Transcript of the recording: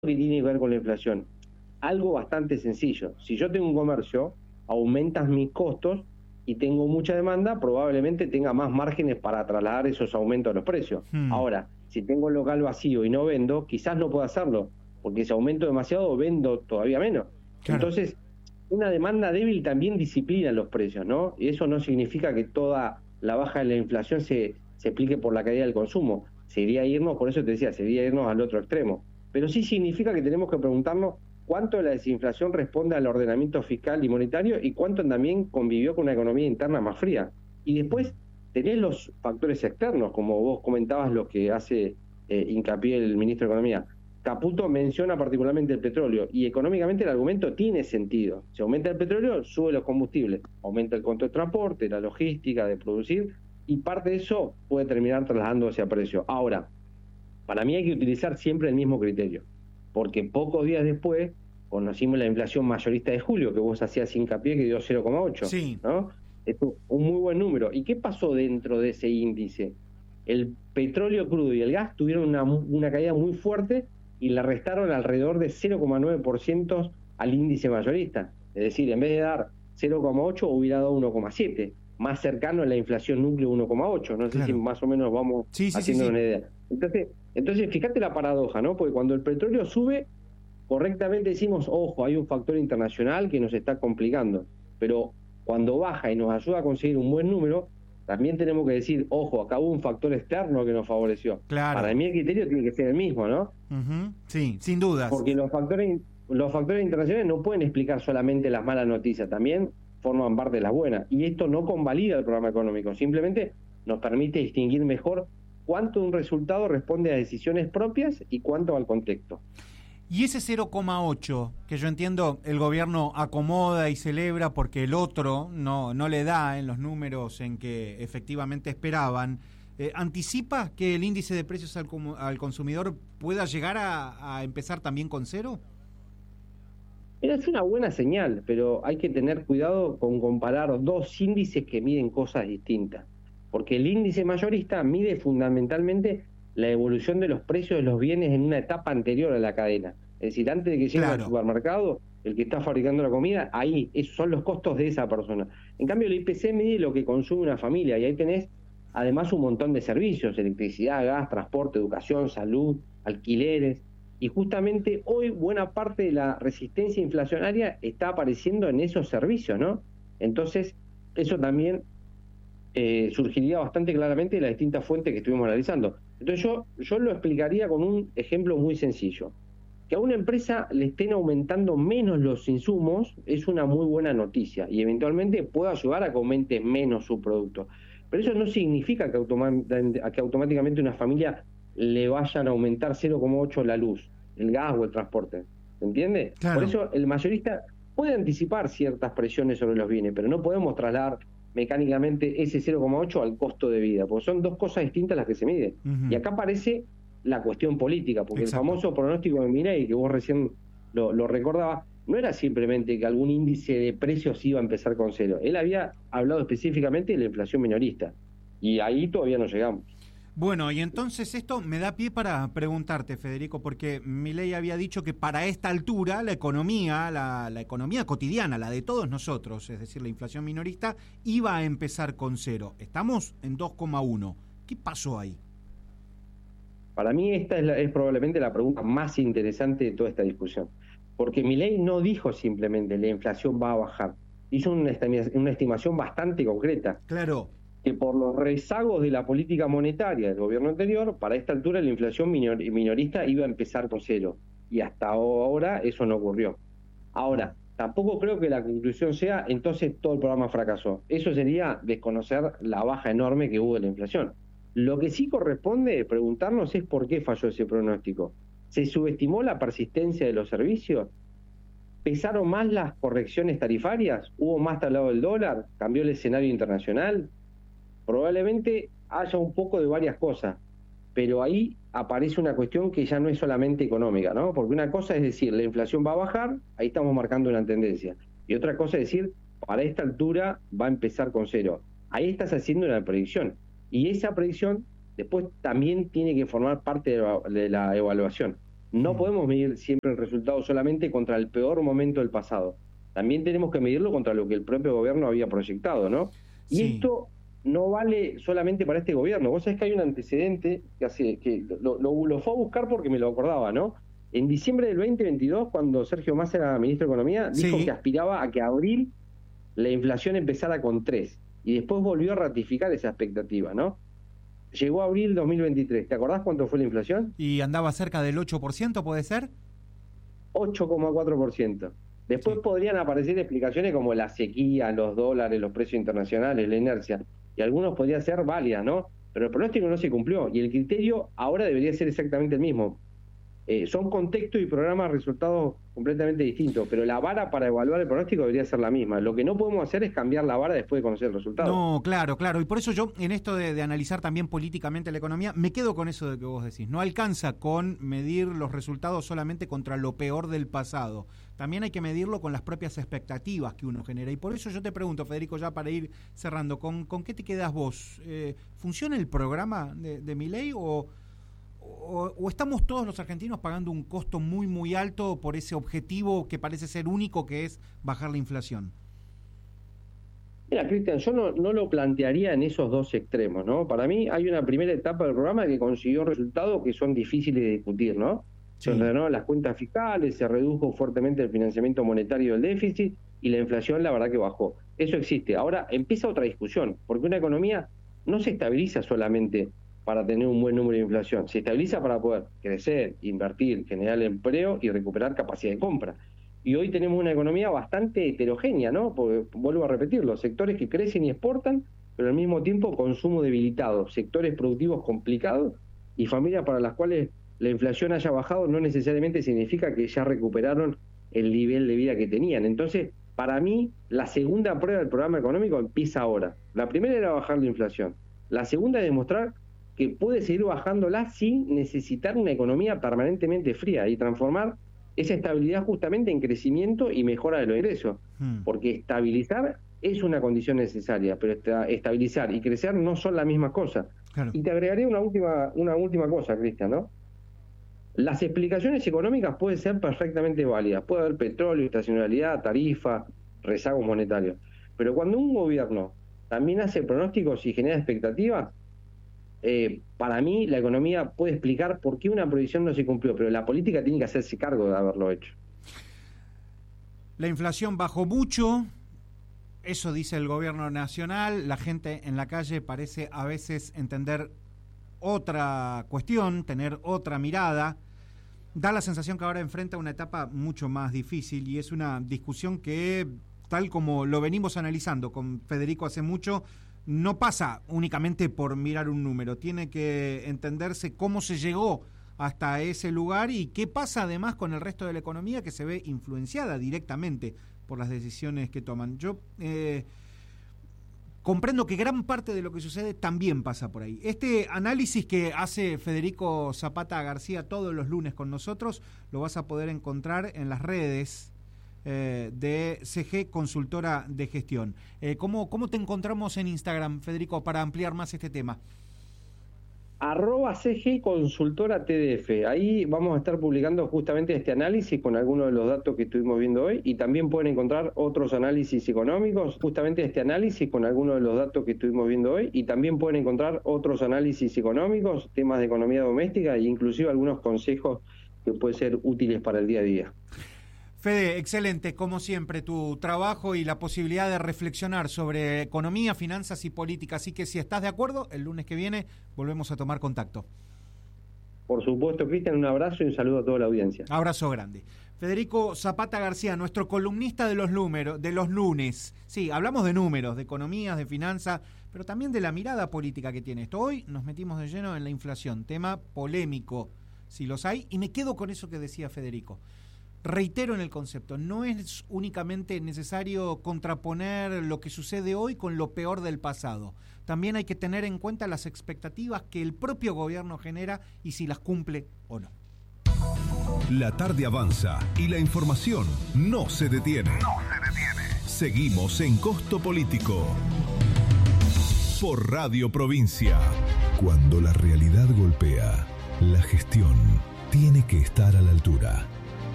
que tiene que ver con la inflación? Algo bastante sencillo. Si yo tengo un comercio, aumentas mis costos y tengo mucha demanda, probablemente tenga más márgenes para trasladar esos aumentos a los precios. Ahora, si tengo el local vacío y no vendo, quizás no pueda hacerlo, porque si aumento demasiado, vendo todavía menos. Claro. Entonces, una demanda débil también disciplina los precios, ¿no? Y eso no significa que toda la baja de la inflación se explique por la caída del consumo. Sería irnos, por eso te decía, sería irnos al otro extremo. Pero sí significa que tenemos que preguntarnos cuánto de la desinflación responde al ordenamiento fiscal y monetario y cuánto también convivió con una economía interna más fría. Y después tenés los factores externos, como vos comentabas, lo que hace hincapié el ministro de Economía. Caputo menciona particularmente el petróleo y económicamente el argumento tiene sentido. Si aumenta el petróleo, sube los combustibles, aumenta el costo de transporte, la logística de producir y parte de eso puede terminar trasladándose a precio. Ahora, para mí hay que utilizar siempre el mismo criterio, porque pocos días después conocimos la inflación mayorista de julio, que vos hacías hincapié que dio 0,8, sí, ¿no? Es un muy buen número. ¿Y qué pasó dentro de ese índice? El petróleo crudo y el gas tuvieron una caída muy fuerte y le restaron alrededor de 0,9% al índice mayorista. Es decir, en vez de dar 0,8 hubiera dado 1,7, más cercano a la inflación núcleo 1,8. No sé claro. si más o menos vamos haciendo una idea. Entonces, fíjate la paradoja, ¿no? Porque cuando el petróleo sube, correctamente decimos, ojo, hay un factor internacional que nos está complicando. Pero cuando baja y nos ayuda a conseguir un buen número, también tenemos que decir, ojo, acá hubo un factor externo que nos favoreció. Claro. Para mí el criterio tiene que ser el mismo, ¿no? Sí, sin dudas. Porque los factores internacionales no pueden explicar solamente las malas noticias, también forman parte de las buenas. Y esto no convalida el programa económico, simplemente nos permite distinguir mejor cuánto un resultado responde a decisiones propias y cuánto al contexto. Y ese 0,8, que yo entiendo el gobierno acomoda y celebra porque el otro no le da en los números en que efectivamente esperaban, ¿anticipa que el índice de precios al consumidor pueda llegar a empezar también con 0? Es una buena señal, pero hay que tener cuidado con comparar dos índices que miden cosas distintas. Porque el índice mayorista mide fundamentalmente la evolución de los precios de los bienes en una etapa anterior a la cadena. Es decir, antes de que llegue al supermercado, el que está fabricando la comida, ahí, esos son los costos de esa persona. En cambio, el IPC mide lo que consume una familia, y ahí tenés además un montón de servicios, electricidad, gas, transporte, educación, salud, alquileres, y justamente hoy buena parte de la resistencia inflacionaria está apareciendo en esos servicios, ¿no? Entonces, eso también surgiría bastante claramente de las distintas fuentes que estuvimos analizando. Entonces yo lo explicaría con un ejemplo muy sencillo. Que a una empresa le estén aumentando menos los insumos es una muy buena noticia y eventualmente puede ayudar a que aumente menos su producto. Pero eso no significa que automáticamente una familia le vayan a aumentar 0,8 la luz, el gas o el transporte. ¿Se entiende? Claro. Por eso el mayorista puede anticipar ciertas presiones sobre los bienes, pero no podemos trasladar mecánicamente ese 0,8 al costo de vida, porque son dos cosas distintas las que se miden. Y acá aparece la cuestión política, porque el famoso pronóstico de Milei, que vos recién lo recordabas, no era simplemente que algún índice de precios iba a empezar con 0. Él había hablado específicamente de la inflación minorista, y ahí todavía no llegamos. Bueno, y entonces esto me da pie para preguntarte, Federico, porque Milei había dicho que para esta altura la economía, la economía cotidiana, la de todos nosotros, es decir, la inflación minorista, iba a empezar con 0. Estamos en 2,1. ¿Qué pasó ahí? Para mí esta es probablemente la pregunta más interesante de toda esta discusión, porque Milei no dijo simplemente la inflación va a bajar, hizo una estimación bastante concreta. Claro. Que por los rezagos de la política monetaria del gobierno anterior, para esta altura la inflación minorista iba a empezar con 0, y hasta ahora eso no ocurrió. Ahora, tampoco creo que la conclusión sea, entonces todo el programa fracasó. Eso sería desconocer la baja enorme que hubo de la inflación. Lo que sí corresponde preguntarnos es por qué falló ese pronóstico. ¿Se subestimó la persistencia de los servicios? ¿Pesaron más las correcciones tarifarias? ¿Hubo más tablado del dólar? ¿Cambió el escenario internacional? Probablemente haya un poco de varias cosas, pero ahí aparece una cuestión que ya no es solamente económica, ¿no? Porque una cosa es decir, la inflación va a bajar, ahí estamos marcando una tendencia. Y otra cosa es decir, para esta altura va a empezar con 0. Ahí estás haciendo una predicción. Y esa predicción después también tiene que formar parte de la evaluación. No podemos medir siempre el resultado solamente contra el peor momento del pasado. También tenemos que medirlo contra lo que el propio gobierno había proyectado, ¿no? Y Sí. esto no vale solamente para este gobierno. Vos sabés que hay un antecedente que lo fue a buscar porque me lo acordaba, ¿no? En diciembre del 2022, cuando Sergio Massa era ministro de Economía, dijo Sí. que aspiraba a que abril la inflación empezara con 3, y después volvió a ratificar esa expectativa, ¿no? Llegó a abril 2023. ¿Te acordás cuánto fue la inflación? ¿Y andaba cerca del 8%, puede ser? 8,4%. Después Sí. podrían aparecer explicaciones como la sequía, los dólares, los precios internacionales, la inercia, y algunos podrían ser válidas, ¿no? Pero el pronóstico no se cumplió, y el criterio ahora debería ser exactamente el mismo. Son contextos y programas resultados completamente distintos, pero la vara para evaluar el pronóstico debería ser la misma. Lo que no podemos hacer es cambiar la vara después de conocer el resultado. No, claro, claro. Y por eso yo, en esto de analizar también políticamente la economía, me quedo con eso de que vos decís. No alcanza con medir los resultados solamente contra lo peor del pasado. También hay que medirlo con las propias expectativas que uno genera. Y por eso yo te pregunto, Federico, ya para ir cerrando, ¿con qué te quedás vos? ¿Funciona el programa de Milei o estamos todos los argentinos pagando un costo muy, muy alto por ese objetivo que parece ser único, que es bajar la inflación? Mira, Cristian, yo no lo plantearía en esos dos extremos, ¿no? Para mí hay una primera etapa del programa que consiguió resultados que son difíciles de discutir, ¿no? Se ordenaron las cuentas fiscales, se redujo fuertemente el financiamiento monetario del déficit y la inflación, la verdad que bajó. Eso existe. Ahora empieza otra discusión, porque una economía no se estabiliza solamente para tener un buen número de inflación, se estabiliza para poder crecer, invertir, generar empleo y recuperar capacidad de compra. Y hoy tenemos una economía bastante heterogénea, ¿no? Porque, vuelvo a repetirlo, sectores que crecen y exportan, pero al mismo tiempo consumo debilitado, sectores productivos complicados y familias para las cuales la inflación haya bajado no necesariamente significa que ya recuperaron el nivel de vida que tenían. Entonces, para mí, la segunda prueba del programa económico empieza ahora. La primera era bajar la inflación. La segunda es demostrar que puede seguir bajándola sin necesitar una economía permanentemente fría y transformar esa estabilidad justamente en crecimiento y mejora de los ingresos. Porque estabilizar es una condición necesaria, pero estabilizar y crecer no son la misma cosa. Claro. Y te agregaré una última cosa, Cristian, ¿no? Las explicaciones económicas pueden ser perfectamente válidas. Puede haber petróleo, estacionalidad, tarifa, rezagos monetarios. Pero cuando un gobierno también hace pronósticos y genera expectativas, para mí la economía puede explicar por qué una proyección no se cumplió, pero la política tiene que hacerse cargo de haberlo hecho. La inflación bajó mucho, eso dice el gobierno nacional. La gente en la calle parece a veces entender otra cuestión, tener otra mirada. Da la sensación que ahora enfrenta una etapa mucho más difícil y es una discusión que, tal como lo venimos analizando con Federico hace mucho, no pasa únicamente por mirar un número, tiene que entenderse cómo se llegó hasta ese lugar y qué pasa además con el resto de la economía que se ve influenciada directamente por las decisiones que toman. Yo comprendo que gran parte de lo que sucede también pasa por ahí. Este análisis que hace Federico Zapata García todos los lunes con nosotros lo vas a poder encontrar en las redes de CG Consultora de Gestión. ¿Cómo te encontramos en Instagram, Federico, para ampliar más este tema? @CG Consultora TDF. Ahí vamos a estar publicando justamente este análisis con algunos de los datos que estuvimos viendo hoy y también pueden encontrar otros análisis económicos, justamente este análisis con algunos de los datos que estuvimos viendo hoy y también pueden encontrar otros análisis económicos, temas de economía doméstica e inclusive algunos consejos que pueden ser útiles para el día a día. Fede, excelente, como siempre, tu trabajo y la posibilidad de reflexionar sobre economía, finanzas y política. Así que si estás de acuerdo, el lunes que viene volvemos a tomar contacto. Por supuesto, Cristian, un abrazo y un saludo a toda la audiencia. Abrazo grande. Federico Zapata García, nuestro columnista de los lunes. Sí, hablamos de números, de economías, de finanzas, pero también de la mirada política que tiene esto. Hoy nos metimos de lleno en la inflación, tema polémico, si los hay, y me quedo con eso que decía Federico. Reitero en el concepto, no es únicamente necesario contraponer lo que sucede hoy con lo peor del pasado. También hay que tener en cuenta las expectativas que el propio gobierno genera y si las cumple o no. La tarde avanza y la información no se detiene. Seguimos en Costo Político. Por Radio Provincia. Cuando la realidad golpea, la gestión tiene que estar a la altura.